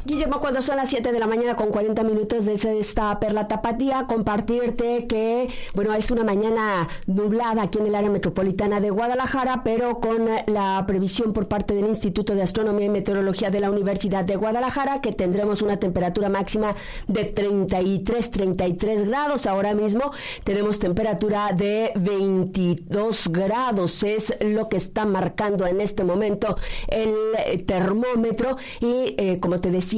Guillermo, cuando son las 7 de la mañana con 40 minutos desde esta Perla Tapatía, compartirte que, bueno, es una mañana nublada aquí en el área metropolitana de Guadalajara, pero con la previsión por parte del Instituto de Astronomía y Meteorología de la Universidad de Guadalajara, que tendremos una temperatura máxima de 33 grados. Ahora mismo tenemos temperatura de 22 grados, es lo que está marcando en este momento el termómetro y, como te decía,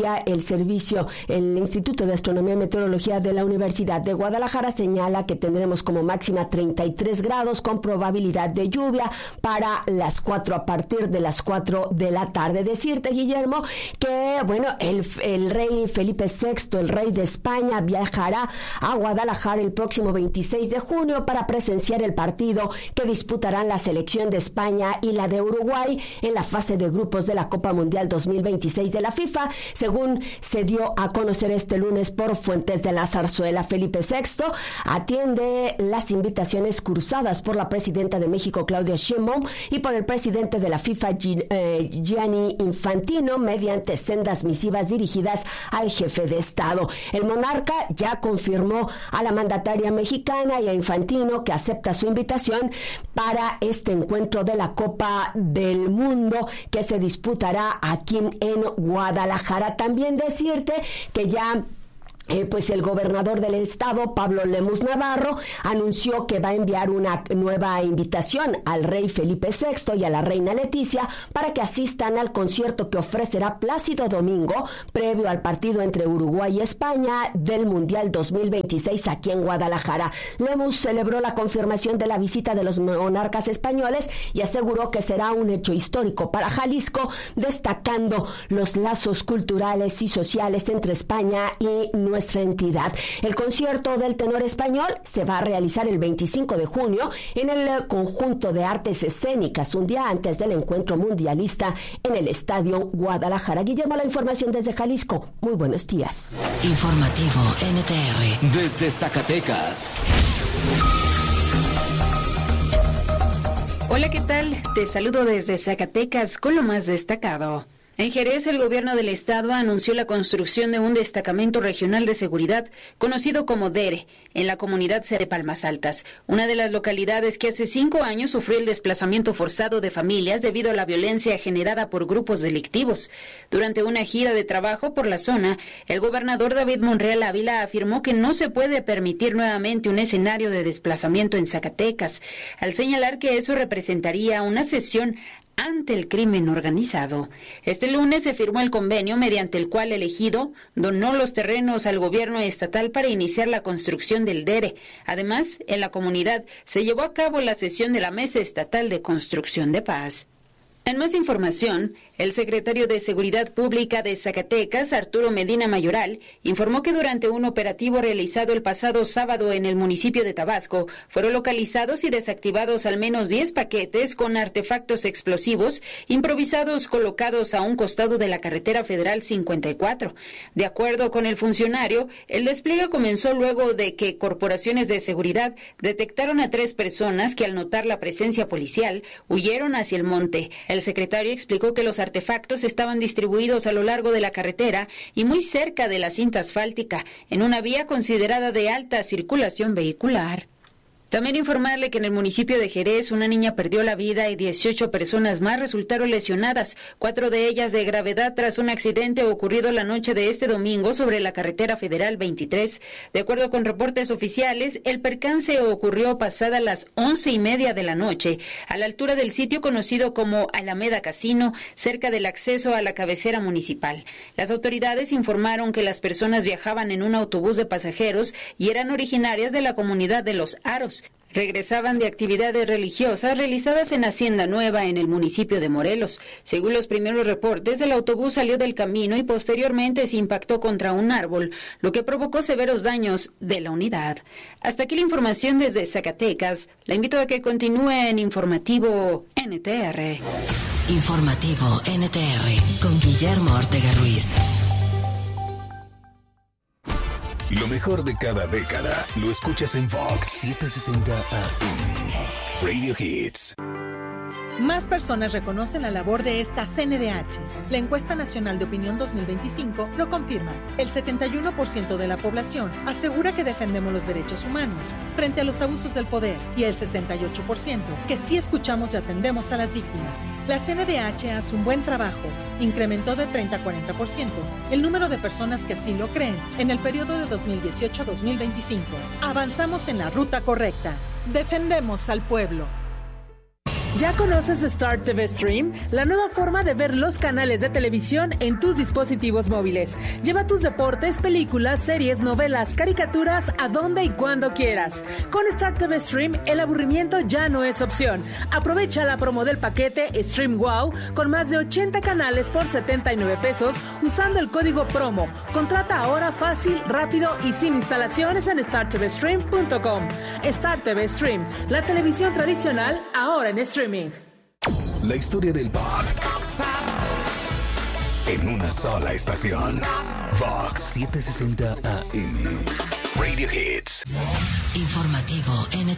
el Instituto de Astronomía y Meteorología de la Universidad de Guadalajara señala que tendremos como máxima 33 grados con probabilidad de lluvia para las 4, a partir de las 4 de la tarde. Decirte, Guillermo, que, bueno, el rey Felipe VI, el rey de España, viajará a Guadalajara el próximo 26 de junio para presenciar el partido que disputarán la selección de España y la de Uruguay en la fase de grupos de la Copa Mundial 2026 de la FIFA, según se dio a conocer este lunes por fuentes de la zarzuela. Felipe VI atiende las invitaciones cruzadas por la presidenta de México, Claudia Sheinbaum, y por el presidente de la FIFA, Gianni Infantino, mediante sendas misivas dirigidas al jefe de Estado. El monarca ya confirmó a la mandataria mexicana y a Infantino que acepta su invitación para este encuentro de la Copa del Mundo que se disputará aquí en Guadalajara. También decirte que ya pues el gobernador del estado, Pablo Lemus Navarro, anunció que va a enviar una nueva invitación al rey Felipe VI y a la reina Leticia para que asistan al concierto que ofrecerá Plácido Domingo previo al partido entre Uruguay y España del Mundial 2026 aquí en Guadalajara. Lemus celebró la confirmación de la visita de los monarcas españoles y aseguró que será un hecho histórico para Jalisco, destacando los lazos culturales y sociales entre España y nuestra entidad. El concierto del tenor español se va a realizar el 25 de junio en el Conjunto de Artes Escénicas, un día antes del encuentro mundialista en el Estadio Guadalajara. Guillermo, la información desde Jalisco. Muy buenos días. Informativo NTR desde Zacatecas. Hola, ¿qué tal? Te saludo desde Zacatecas con lo más destacado. En Jerez, el gobierno del estado anunció la construcción de un destacamento regional de seguridad, conocido como DERE, en la comunidad de Palmas Altas, una de las localidades que hace 5 años sufrió el desplazamiento forzado de familias debido a la violencia generada por grupos delictivos. Durante una gira de trabajo por la zona, el gobernador David Monreal Ávila afirmó que no se puede permitir nuevamente un escenario de desplazamiento en Zacatecas, al señalar que eso representaría una cesión ante el crimen organizado. Este lunes se firmó el convenio mediante el cual el ejido donó los terrenos al gobierno estatal para iniciar la construcción del DERE. Además, en la comunidad se llevó a cabo la sesión de la Mesa Estatal de Construcción de Paz. En más información, el secretario de Seguridad Pública de Zacatecas, Arturo Medina Mayoral, informó que durante un operativo realizado el pasado sábado en el municipio de Tabasco, fueron localizados y desactivados al menos 10 paquetes con artefactos explosivos improvisados colocados a un costado de la carretera federal 54. De acuerdo con el funcionario, el despliegue comenzó luego de que corporaciones de seguridad detectaron a 3 personas que al notar la presencia policial huyeron hacia el monte. El secretario explicó que los artefactos estaban distribuidos a lo largo de la carretera y muy cerca de la cinta asfáltica, en una vía considerada de alta circulación vehicular. También informarle que en el municipio de Jerez una niña perdió la vida y 18 personas más resultaron lesionadas, 4 de ellas de gravedad tras un accidente ocurrido la noche de este domingo sobre la carretera federal 23. De acuerdo con reportes oficiales, el percance ocurrió pasada las 11:30 de la noche, a la altura del sitio conocido como Alameda Casino, cerca del acceso a la cabecera municipal. Las autoridades informaron que las personas viajaban en un autobús de pasajeros y eran originarias de la comunidad de Los Aros. Regresaban de actividades religiosas realizadas en Hacienda Nueva, en el municipio de Morelos. Según los primeros reportes, el autobús salió del camino y posteriormente se impactó contra un árbol, lo que provocó severos daños de la unidad. Hasta aquí la información desde Zacatecas. La invito a que continúe en Informativo NTR. Informativo NTR con Guillermo Ortega Ruiz. Lo mejor de cada década lo escuchas en Vox 760 AM. Radio Hits. Más personas reconocen la labor de esta CNDH. La encuesta nacional de opinión 2025 lo confirma. El 71% de la población asegura que defendemos los derechos humanos frente a los abusos del poder y el 68% que sí escuchamos y atendemos a las víctimas. La CNDH hace un buen trabajo. Incrementó de 30 a 40% el número de personas que así lo creen en el periodo de 2018 a 2025. Avanzamos en la ruta correcta. Defendemos al pueblo. ¿Ya conoces Star TV Stream? La nueva forma de ver los canales de televisión en tus dispositivos móviles. Lleva tus deportes, películas, series, novelas, caricaturas a donde y cuando quieras. Con Star TV Stream, el aburrimiento ya no es opción. Aprovecha la promo del paquete Stream Wow con más de 80 canales por 79 pesos usando el código PROMO. Contrata ahora fácil, rápido y sin instalaciones en startvstream.com. Star TV Stream, la televisión tradicional ahora en streaming. La historia del pop en una sola estación. Vox 760 AM. Radio Hits. Informativo NTR.